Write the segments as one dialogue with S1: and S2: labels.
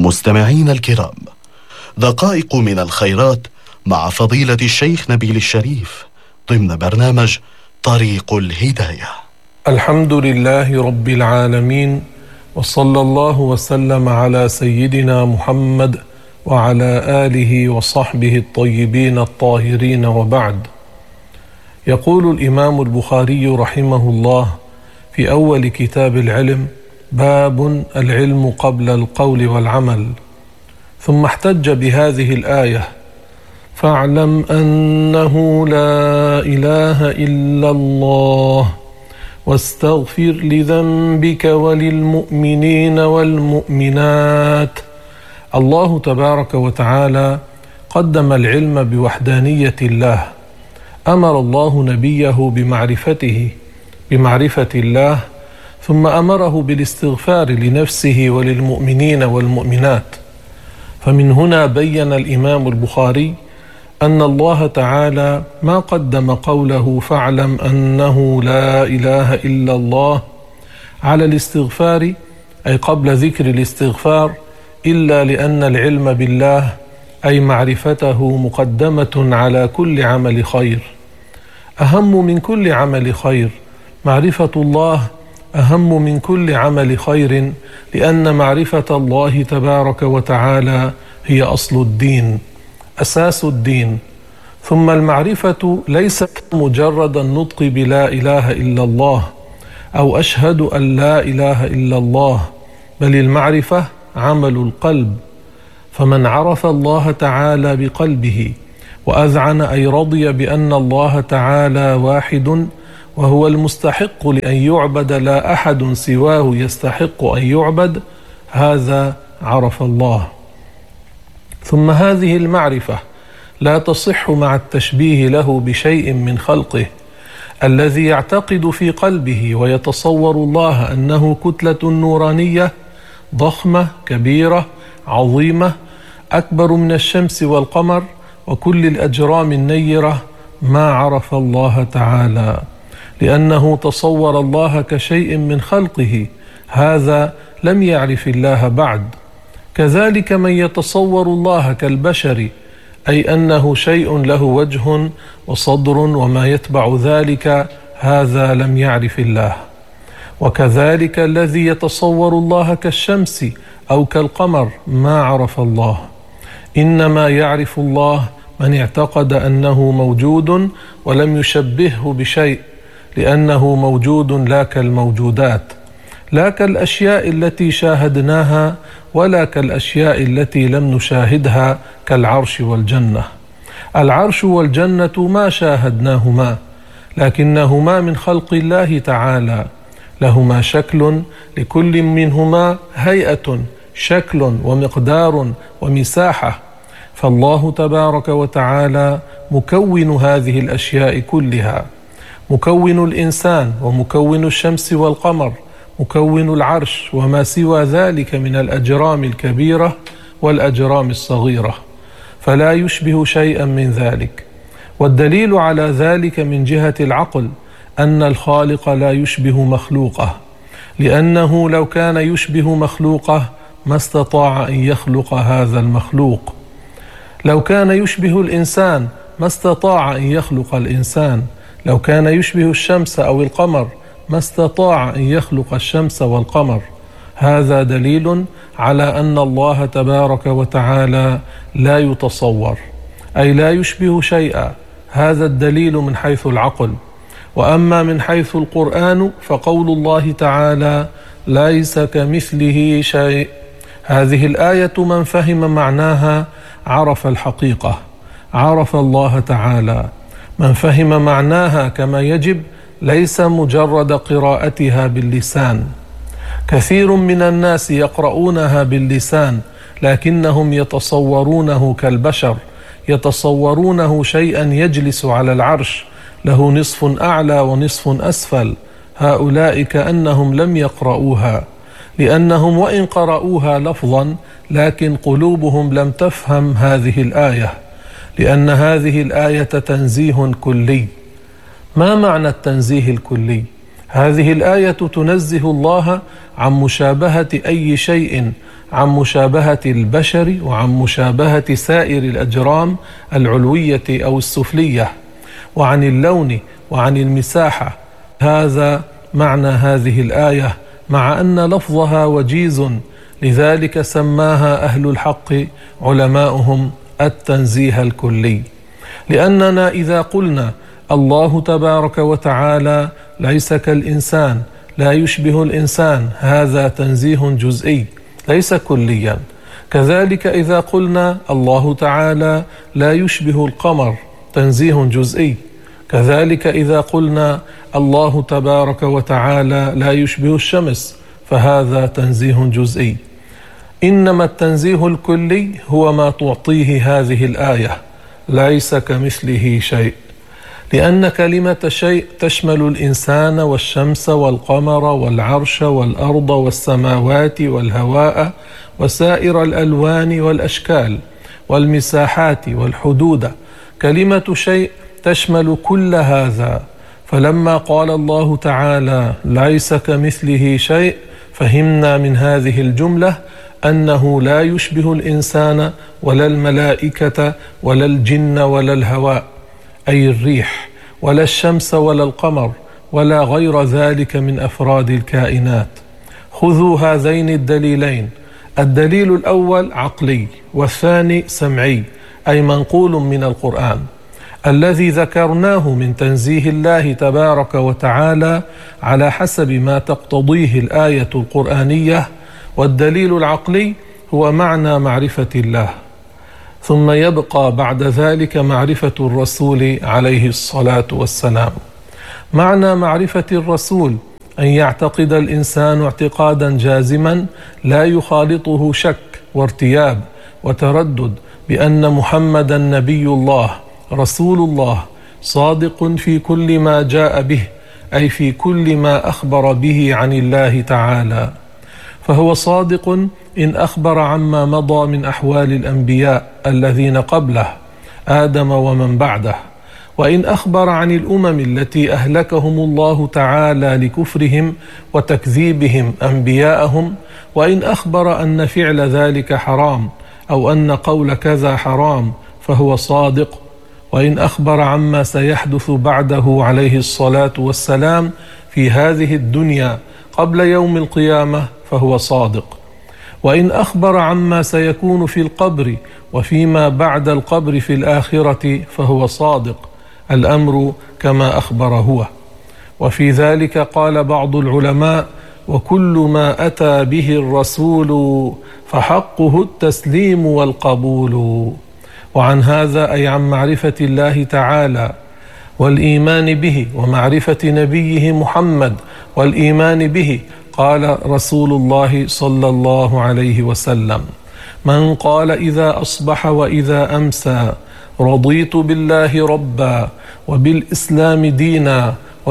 S1: مستمعين الكرام، دقائق من الخيرات مع فضيلة الشيخ نبيل الشريف ضمن برنامج طريق الهداية.
S2: الحمد لله رب العالمين، وصلى الله وسلم على سيدنا محمد وعلى آله وصحبه الطيبين الطاهرين، وبعد. يقول الإمام البخاري رحمه الله في أول كتاب العلم: باب العلم قبل القول والعمل. ثم احتج بهذه الآية: فاعلم أنه لا إله إلا الله واستغفر لذنبك وللمؤمنين والمؤمنات. الله تبارك وتعالى قدم العلم بوحدانية الله، أمر الله نبيه بمعرفة الله، ثم أمره بالاستغفار لنفسه وللمؤمنين والمؤمنات. فمن هنا بين الإمام البخاري أن الله تعالى ما قدم قوله فاعلم أنه لا إله إلا الله على الاستغفار، أي قبل ذكر الاستغفار، إلا لأن العلم بالله أي معرفته مقدمة على كل عمل خير. أهم من كل عمل خير معرفة الله، أهم من كل عمل خير، لأن معرفة الله تبارك وتعالى هي أصل الدين، أساس الدين. ثم المعرفة ليست مجرد النطق بلا إله إلا الله أو أشهد أن لا إله إلا الله، بل المعرفة عمل القلب. فمن عرف الله تعالى بقلبه وأذعن أي رضي بأن الله تعالى واحد وهو المستحق لأن يعبد، لا أحد سواه يستحق أن يعبد، هذا عرف الله. ثم هذه المعرفة لا تصح مع التشبيه له بشيء من خلقه. الذي يعتقد في قلبه ويتصور الله أنه كتلة نورانية ضخمة كبيرة عظيمة أكبر من الشمس والقمر وكل الأجرام النيرة، ما عرف الله تعالى، لأنه تصور الله كشيء من خلقه، هذا لم يعرف الله بعد. كذلك من يتصور الله كالبشر، أي أنه شيء له وجه وصدر وما يتبع ذلك، هذا لم يعرف الله. وكذلك الذي يتصور الله كالشمس أو كالقمر ما عرف الله. إنما يعرف الله من اعتقد أنه موجود ولم يشبهه بشيء، لأنه موجود لا كالموجودات، لا كالأشياء التي شاهدناها ولا كالأشياء التي لم نشاهدها، كالعرش والجنة. العرش والجنة ما شاهدناهما، لكنهما من خلق الله تعالى، لهما شكل، لكل منهما هيئة، شكل ومقدار ومساحة. فالله تبارك وتعالى مكون هذه الأشياء كلها، مكون الإنسان ومكون الشمس والقمر، مكون العرش وما سوى ذلك من الأجرام الكبيرة والأجرام الصغيرة، فلا يشبه شيئا من ذلك. والدليل على ذلك من جهة العقل أن الخالق لا يشبه مخلوقه، لأنه لو كان يشبه مخلوقه ما استطاع أن يخلق هذا المخلوق. لو كان يشبه الإنسان ما استطاع أن يخلق الإنسان. لو كان يشبه الشمس أو القمر ما استطاع أن يخلق الشمس والقمر. هذا دليل على أن الله تبارك وتعالى لا يتصور، أي لا يشبه شيئا. هذا الدليل من حيث العقل. وأما من حيث القرآن فقول الله تعالى: ليس كمثله شيء. هذه الآية من فهم معناها عرف الحقيقة، عرف الله تعالى. من فهم معناها كما يجب ليس مجرد قراءتها باللسان. كثير من الناس يقرؤونها باللسان لكنهم يتصورونه كالبشر، يتصورونه شيئا يجلس على العرش له نصف أعلى ونصف أسفل. هؤلاء كأنهم لم يقرؤوها، لأنهم وإن قرؤوها لفظا لكن قلوبهم لم تفهم هذه الآية، لأن هذه الآية تنزيه كلي. ما معنى التنزيه الكلي؟ هذه الآية تنزه الله عن مشابهة أي شيء، عن مشابهة البشر وعن مشابهة سائر الأجرام العلوية أو السفلية، وعن اللون وعن المساحة. هذا معنى هذه الآية، مع أن لفظها وجيز، لذلك سماها أهل الحق علماؤهم التنزيه الكلي. لأننا إذا قلنا الله تبارك وتعالى ليس كالإنسان، لا يشبه الإنسان، هذا تنزيه جزئي ليس كليا. كذلك إذا قلنا الله تعالى لا يشبه القمر، تنزيه جزئي. كذلك إذا قلنا الله تبارك وتعالى لا يشبه الشمس، فهذا تنزيه جزئي. إنما التنزيه الكلي هو ما تعطيه هذه الآية، ليس كمثله شيء، لأن كلمة شيء تشمل الإنسان والشمس والقمر والعرش والأرض والسماوات والهواء وسائر الألوان والأشكال والمساحات والحدود. كلمة شيء تشمل كل هذا، فلما قال الله تعالى ليس كمثله شيء، فهمنا من هذه الجملة أنه لا يشبه الإنسان ولا الملائكة ولا الجن ولا الهواء أي الريح، ولا الشمس ولا القمر ولا غير ذلك من أفراد الكائنات. خذوا هذين الدليلين، الدليل الأول عقلي والثاني سمعي، أي منقول من القرآن. الذي ذكرناه من تنزيه الله تبارك وتعالى على حسب ما تقتضيه الآية القرآنية، والدليل العقلي هو معنى معرفة الله. ثم يبقى بعد ذلك معرفة الرسول عليه الصلاة والسلام. معنى معرفة الرسول أن يعتقد الإنسان اعتقادا جازما لا يخالطه شك وارتياب وتردد بأن محمدا نبي الله رسول الله، صادق في كل ما جاء به، أي في كل ما أخبر به عن الله تعالى. فهو صادق إن أخبر عما مضى من أحوال الأنبياء الذين قبله آدم ومن بعده، وإن أخبر عن الأمم التي أهلكهم الله تعالى لكفرهم وتكذيبهم أنبياءهم، وإن أخبر أن فعل ذلك حرام أو أن قول كذا حرام فهو صادق، وإن أخبر عما سيحدث بعده عليه الصلاة والسلام في هذه الدنيا قبل يوم القيامة فهو صادق، وإن أخبر عما سيكون في القبر وفيما بعد القبر في الآخرة فهو صادق، الأمر كما أخبر هو. وفي ذلك قال بعض العلماء: وكل ما أتى به الرسول فحقه التسليم والقبول. وعن هذا أي عن معرفة الله تعالى والإيمان به ومعرفة نبيه محمد والإيمان به، قال رسول الله صلى الله عليه وسلم: من قال إذا أصبح وإذا أمسى رضيت بالله ربا وبالإسلام دينا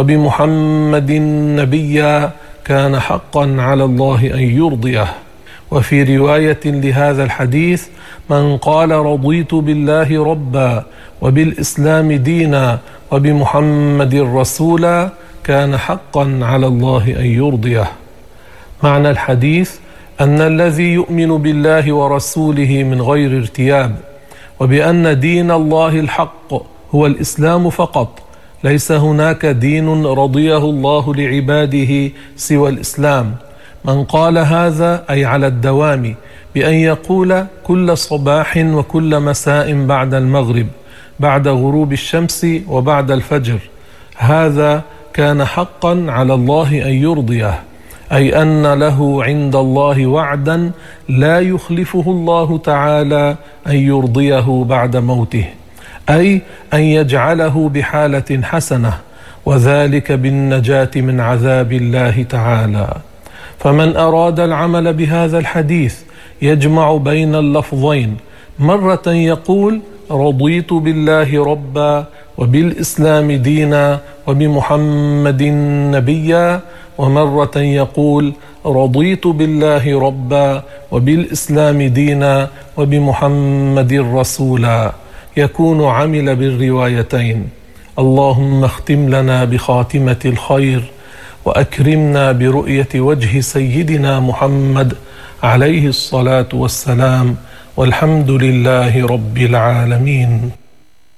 S2: وبمحمد نبيا كان حقا على الله أن يرضيه. وفي رواية لهذا الحديث: من قال رضيت بالله ربا وبالإسلام دينا وبمحمد رسولا كان حقا على الله أن يرضيه. معنى الحديث أن الذي يؤمن بالله ورسوله من غير ارتياب، وبأن دين الله الحق هو الإسلام فقط، ليس هناك دين رضيه الله لعباده سوى الإسلام. من قال هذا أي على الدوام، بأن يقول كل صباح وكل مساء بعد المغرب، بعد غروب الشمس وبعد الفجر، هذا كان حقا على الله أن يرضيه، أي أن له عند الله وعدا لا يخلفه الله تعالى أن يرضيه بعد موته، أي أن يجعله بحالة حسنة، وذلك بالنجاة من عذاب الله تعالى. فمن أراد العمل بهذا الحديث يجمع بين اللفظين، مرة يقول رضيت بالله ربا وبالإسلام دينا وبمحمد نبيا، ومرة يقول رضيت بالله ربا وبالإسلام دينا وبمحمد رسولا، يكون عمل بالروايتين. اللهم اختم لنا بخاتمة الخير، وأكرمنا برؤية وجه سيدنا محمد عليه الصلاة والسلام، والحمد لله رب العالمين.